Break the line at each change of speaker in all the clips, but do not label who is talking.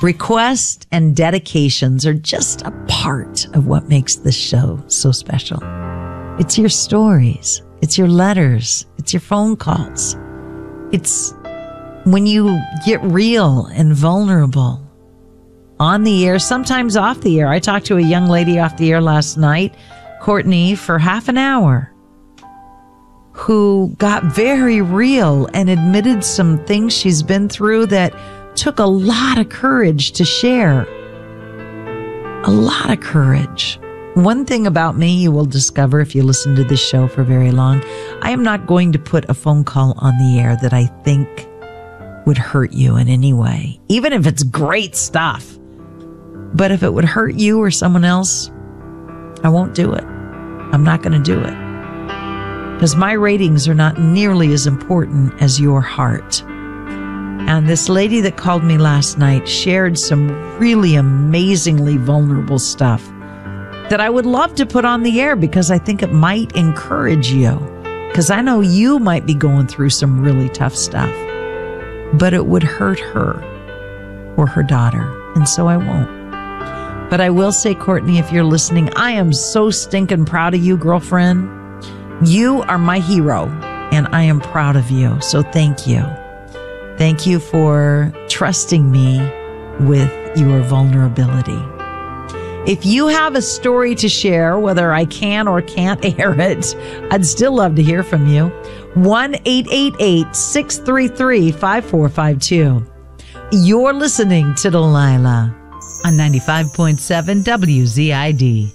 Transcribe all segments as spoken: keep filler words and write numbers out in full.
Requests and dedications are just a part of what makes this show so special. It's your stories. It's your letters. It's your phone calls. It's when you get real and vulnerable on the air, sometimes off the air. I talked to a young lady off the air last night, Courtney, for half an hour, who got very real and admitted some things she's been through that took a lot of courage to share. A lot of courage. One thing about me you will discover if you listen to this show for very long, I am not going to put a phone call on the air that I think would hurt you in any way, even if it's great stuff. But if it would hurt you or someone else, I won't do it. I'm not going to do it. Because my ratings are not nearly as important as your heart. And this lady that called me last night shared some really amazingly vulnerable stuff that I would love to put on the air because I think it might encourage you. Because I know you might be going through some really tough stuff. But it would hurt her or her daughter, and so I won't. But I will say, Courtney, if you're listening, I am so stinking proud of you, girlfriend. You are my hero, and I am proud of you, so thank you. Thank you for trusting me with your vulnerability. If you have a story to share, whether I can or can't air it, I'd still love to hear from you. one eight eight eight, six three three, five four five two. You're listening to Delilah on ninety-five point seven W Z I D.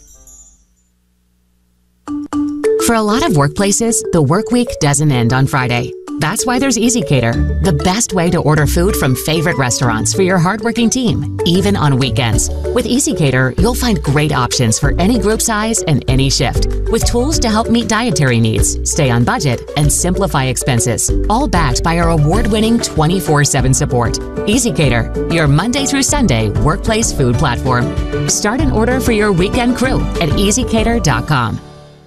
For a lot of workplaces, the work week doesn't end on Friday. That's why there's EasyCater, the best way to order food from favorite restaurants for your hardworking team, even on weekends. With EasyCater, you'll find great options for any group size and any shift, with tools to help meet dietary needs, stay on budget, and simplify expenses, all backed by our award-winning twenty-four seven support. EasyCater, your Monday through Sunday workplace food platform. Start an order for your weekend crew at easy cater dot com.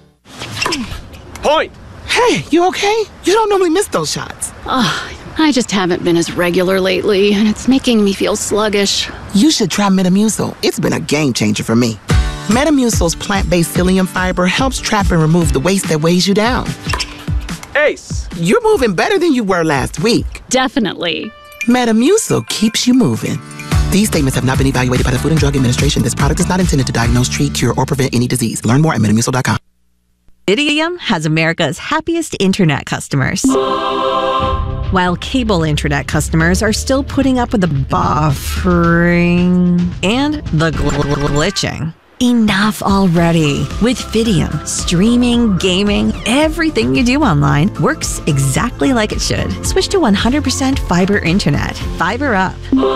Point!
Hey, you okay? You don't normally miss those shots.
Oh, I just haven't been as regular lately, and it's making me feel sluggish.
You should try Metamucil. It's been a game changer for me. Metamucil's plant-based psyllium fiber helps trap and remove the waste that weighs you down.
Ace!
You're moving better than you were last week.
Definitely.
Metamucil keeps you moving. These statements have not been evaluated by the Food and Drug Administration. This product is not intended to diagnose, treat, cure, or prevent any disease. Learn more at metamucil dot com.
Iridium has America's happiest internet customers. While cable internet customers are still putting up with the buffering and the gl- glitching. Enough already. With Fidium, streaming, gaming, everything you do online works exactly like it should. Switch to one hundred percent fiber internet. Fiber up.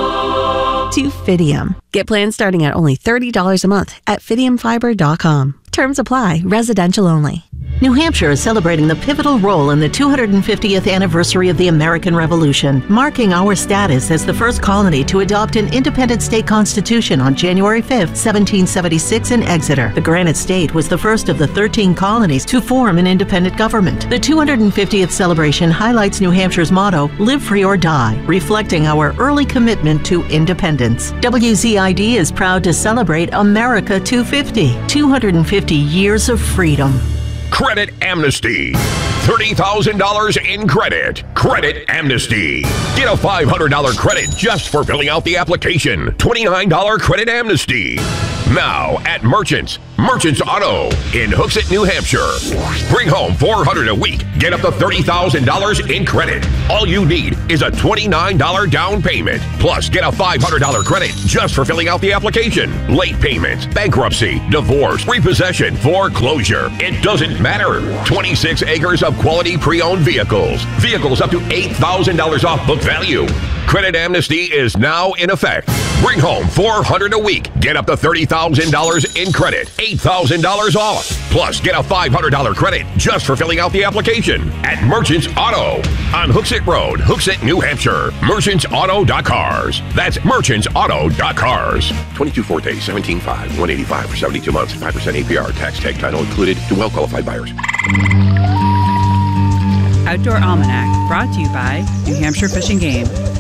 To Fidium. Get plans starting at only thirty dollars a month at fidium fiber dot com. Terms apply. Residential only.
New Hampshire is celebrating the pivotal role in the two hundred fiftieth anniversary of the American Revolution, marking our status as the first colony to adopt an independent state constitution on January fifth, seventeen seventy-six in Exeter. The Granite State was the first of the thirteen colonies to form an independent government. The two hundred fiftieth celebration highlights New Hampshire's motto, Live Free or Die, reflecting our early commitment to independence. W Z I D is proud to celebrate America two fifty, two hundred fifty years of freedom.
Credit Amnesty. thirty thousand dollars in credit. Credit Amnesty. Get a five hundred dollars credit just for filling out the application. twenty-nine dollars Credit Amnesty. Now at Merchants. Merchants Auto in Hooksett, New Hampshire. Bring home four hundred dollars a week. Get up to thirty thousand dollars in credit. All you need is a twenty-nine dollars down payment. Plus, get a five hundred dollars credit just for filling out the application. Late payments, bankruptcy, divorce, repossession, foreclosure. It doesn't matter. twenty-six acres of quality pre-owned vehicles. Vehicles up to eight thousand dollars off book value. Credit Amnesty is now in effect. Bring home four hundred dollars a week. Get up to thirty thousand dollars in credit. eight thousand dollars off. Plus, get a five hundred dollars credit just for filling out the application at Merchants Auto on Hooksett Road, Hooksett, New Hampshire. merchants auto dot cars. That's merchants auto dot cars. twenty-two Forte, seventeen five, one eighty-five for seventy-two months, five percent A P R, tax tag title included to well-qualified buyers.
Outdoor Almanac, brought to you by New Hampshire Fish and Game.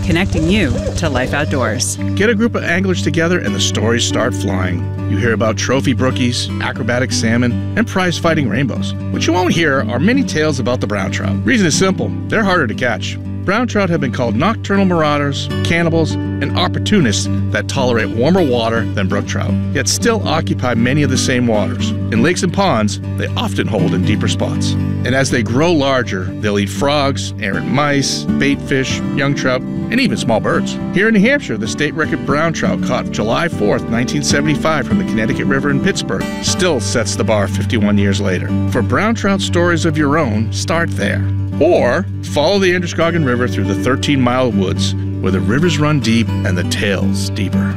connecting you to life outdoors.
Get a group of anglers together and the stories start flying. You hear about trophy brookies, acrobatic salmon, and prize-fighting rainbows. What you won't hear are many tales about the brown trout. Reason is simple, they're harder to catch. Brown trout have been called nocturnal marauders, cannibals, and opportunists that tolerate warmer water than brook trout, yet still occupy many of the same waters. In lakes and ponds, they often hold in deeper spots. And as they grow larger, they'll eat frogs, errant mice, bait fish, young trout, and even small birds. Here in New Hampshire, the state record brown trout caught July fourth, nineteen seventy-five from the Connecticut River in Pittsburgh still sets the bar fifty-one years later. For brown trout stories of your own, start there. Or follow the Androscoggin River through the thirteen-mile woods where the rivers run deep and the tales deeper.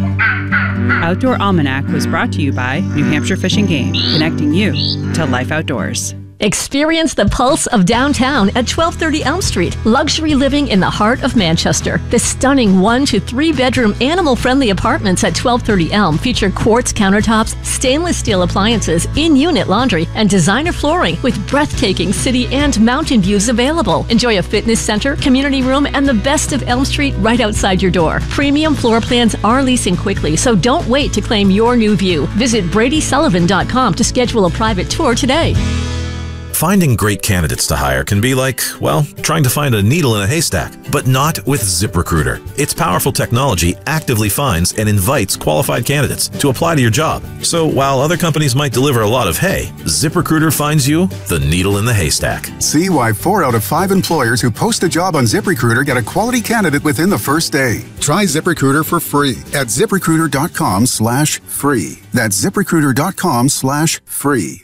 Outdoor Almanac was brought to you by New Hampshire Fish and Game, connecting you to life outdoors.
Experience the pulse of downtown at twelve thirty Elm Street. Luxury living in the heart of Manchester. The stunning one to three bedroom animal-friendly apartments at twelve thirty Elm feature quartz countertops, stainless steel appliances, in-unit laundry, and designer flooring with breathtaking city and mountain views available. Enjoy a fitness center, community room, and the best of Elm Street right outside your door. Premium floor plans are leasing quickly, so don't wait to claim your new view. Visit Brady Sullivan dot com to schedule a private tour today.
Finding great candidates to hire can be like, well, trying to find a needle in a haystack, but not with ZipRecruiter. Its powerful technology actively finds and invites qualified candidates to apply to your job. So while other companies might deliver a lot of hay, ZipRecruiter finds you the needle in the haystack.
See why four out of five employers who post a job on ZipRecruiter get a quality candidate within the first day. Try ZipRecruiter for free at ZipRecruiter.com slash free. That's ZipRecruiter.com slash free.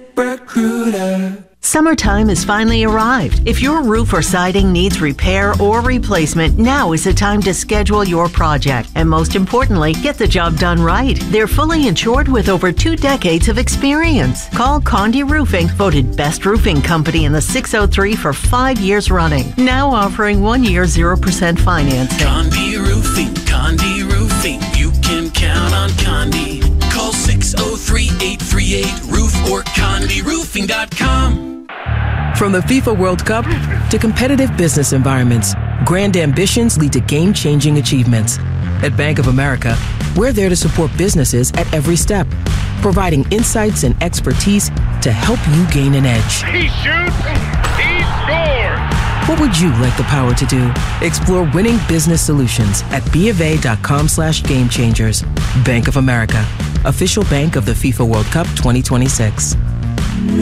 ZipRecruiter. Summertime has finally arrived. If your roof or siding needs repair or replacement, now is the time to schedule your project. And most importantly, get the job done right. They're fully insured with over two decades of experience. Call Condi Roofing, voted best roofing company in the six oh three for five years running. Now offering one year zero percent financing.
Condi Roofing, Condi Roofing. You can count on Condi. Call six oh three, eight three eight, roof or condi roofing dot com.
From the FIFA World Cup to competitive business environments, grand ambitions lead to game-changing achievements. At Bank of America, we're there to support businesses at every step, providing insights and expertise to help you gain an edge.
He shoots, he scores!
What would you like the power to do? Explore winning business solutions at BofA.com slash game changers. Bank of America, official bank of the FIFA World Cup twenty twenty-six.